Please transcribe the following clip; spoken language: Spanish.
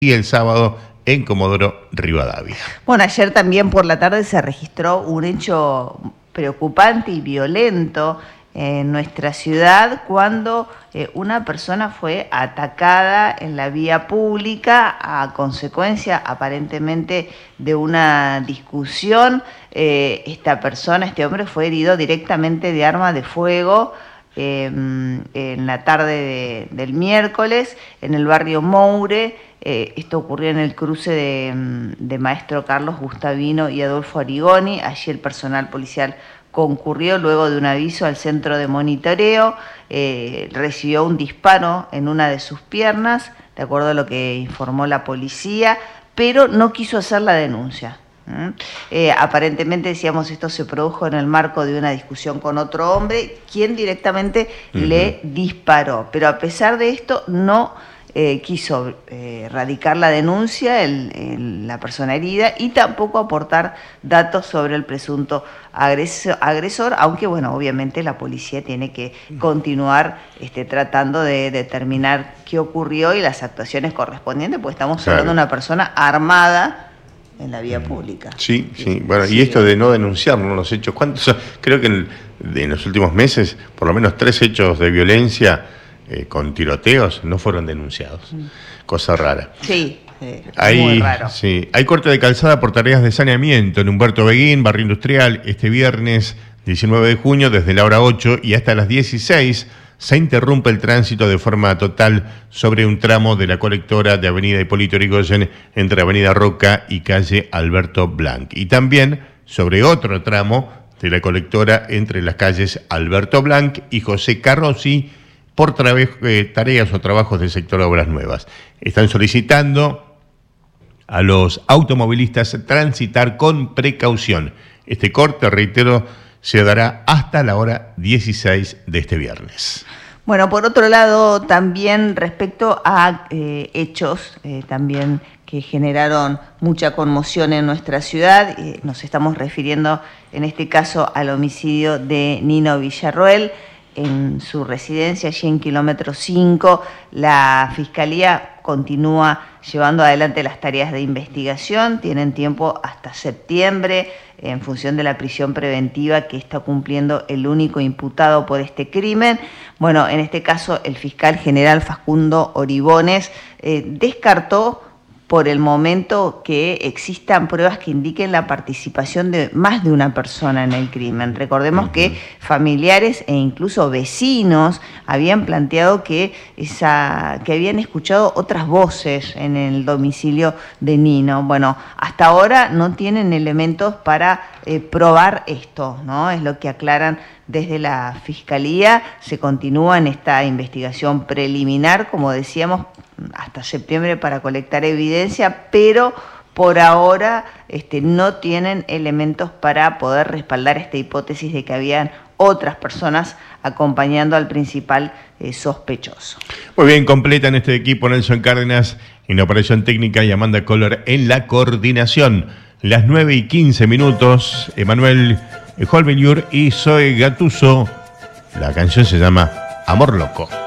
y el sábado en Comodoro Rivadavia. Bueno, ayer también por la tarde se registró un hecho preocupante y violento en nuestra ciudad cuando una persona fue atacada en la vía pública a consecuencia aparentemente de una discusión. Este hombre fue herido directamente de arma de fuego en la tarde del miércoles en el barrio Moure. Esto ocurrió en el cruce de Maestro Carlos Gustavino y Adolfo Arigoni. Allí el personal policial concurrió luego de un aviso al centro de monitoreo, recibió un disparo en una de sus piernas, de acuerdo a lo que informó la policía, pero no quiso hacer la denuncia. Aparentemente, decíamos, esto se produjo en el marco de una discusión con otro hombre, quien directamente le disparó, pero a pesar de esto no quiso radicar la denuncia la persona herida y tampoco aportar datos sobre el presunto agresor, aunque bueno, obviamente la policía tiene que continuar tratando de determinar qué ocurrió y las actuaciones correspondientes, porque estamos hablando de una persona armada en la vía pública. Sí. Bueno, sí. Y esto de no denunciar, ¿no? Los hechos, ¿cuántos? Creo que en los últimos meses, por lo menos 3 hechos de violencia con tiroteos no fueron denunciados. Cosa rara. Sí, muy raro. Sí. Hay corte de calzada por tareas de saneamiento en Humberto Beguín, barrio industrial, este viernes 19 de junio, desde la hora 8 y hasta las 16, se interrumpe el tránsito de forma total sobre un tramo de la colectora de Avenida Hipólito Yrigoyen entre Avenida Roca y calle Alberto Blanc. Y también sobre otro tramo de la colectora entre las calles Alberto Blanc y José Carrozzi por tareas o trabajos del sector Obras Nuevas. Están solicitando a los automovilistas transitar con precaución. Este corte, reitero, se dará hasta la hora 16 de este viernes. Bueno, por otro lado, también respecto a hechos también que generaron mucha conmoción en nuestra ciudad, nos estamos refiriendo en este caso al homicidio de Nino Villarroel en su residencia allí en kilómetro 5. La Fiscalía continúa llevando adelante las tareas de investigación, tienen tiempo hasta septiembre en función de la prisión preventiva que está cumpliendo el único imputado por este crimen. Bueno, en este caso el fiscal general Facundo Oribones descartó por el momento que existan pruebas que indiquen la participación de más de una persona en el crimen. Recordemos que familiares e incluso vecinos habían planteado que habían escuchado otras voces en el domicilio de Nino. Bueno, hasta ahora no tienen elementos para probar esto, ¿no? Es lo que aclaran desde la Fiscalía. Se continúa en esta investigación preliminar, como decíamos, hasta septiembre para colectar evidencia, pero por ahora no tienen elementos para poder respaldar esta hipótesis de que habían otras personas acompañando al principal sospechoso. Muy bien, completan este equipo Nelson Cárdenas en la operación técnica y Amanda Kohler en la coordinación. Las 9:15, Emanuel Holbeniur y Zoe Gattuso. La canción se llama Amor Loco.